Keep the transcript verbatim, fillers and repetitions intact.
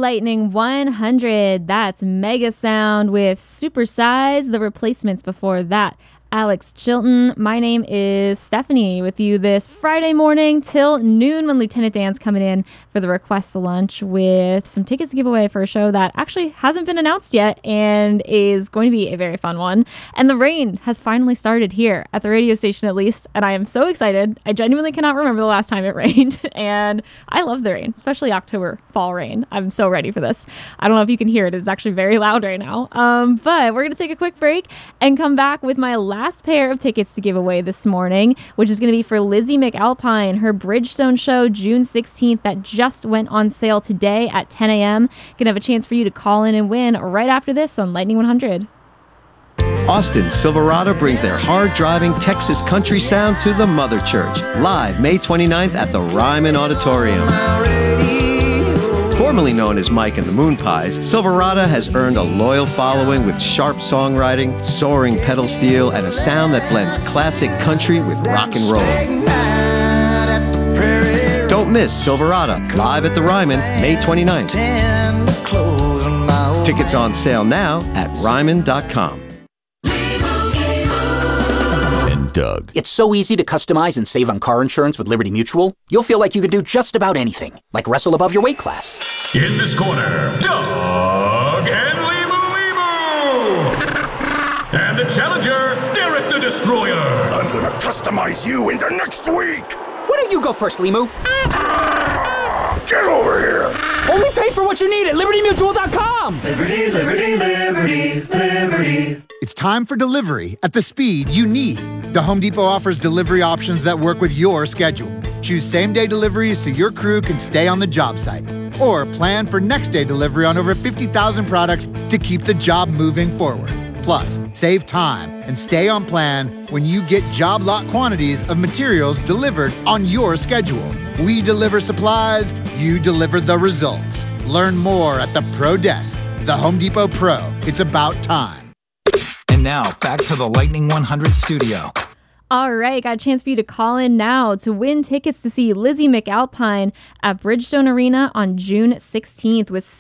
Lightning one hundred. That's Mega Sound with Supersize. The Replacements before that. Alex Chilton. My name is Stephanie with you this Friday morning till noon when Lieutenant Dan's coming in for the Request to Lunch with some tickets to give away for a show that actually hasn't been announced yet and is going to be a very fun one. And the rain has finally started here at the radio station at least, and I am so excited. I genuinely cannot remember the last time it rained, and I love the rain, especially October fall rain. I'm so ready for this. I don't know if you can hear it. It's actually very loud right now. Um, but we're going to take a quick break and come back with my last Last pair of tickets to give away this morning, which is going to be for Lizzie McAlpine, her Bridgestone show June sixteenth that just went on sale today at ten a.m. Gonna have a chance for you to call in and win right after this on Lightning one hundred. Austin Silverado brings their hard-driving Texas country sound to the Mother Church, live May twenty-ninth at the Ryman Auditorium. Formerly known as Mike and the Moon Pies, Silverado has earned a loyal following with sharp songwriting, soaring pedal steel, and a sound that blends classic country with rock and roll. Don't miss Silverado, live at the Ryman, May twenty-ninth. Tickets on sale now at ryman dot com. Doug. It's so easy to customize and save on car insurance with Liberty Mutual. You'll feel like you can do just about anything, like wrestle above your weight class. In this corner, Doug and Limu Limu! And the challenger, Derek the Destroyer! I'm gonna customize you into next week! Why don't you go first, Limu? Ah, get over here! Only pay for what you need at liberty mutual dot com! Liberty, liberty, liberty, liberty. It's time for delivery at the speed you need. The Home Depot offers delivery options that work with your schedule. Choose same-day deliveries so your crew can stay on the job site. Or plan for next-day delivery on over fifty thousand products to keep the job moving forward. Plus, save time and stay on plan when you get job lot quantities of materials delivered on your schedule. We deliver supplies, you deliver the results. Learn more at the Pro Desk. The Home Depot Pro. It's about time. And now, back to the Lightning one hundred studio. All right, got a chance for you to call in now to win tickets to see Lizzie McAlpine at Bridgestone Arena on June sixteenth with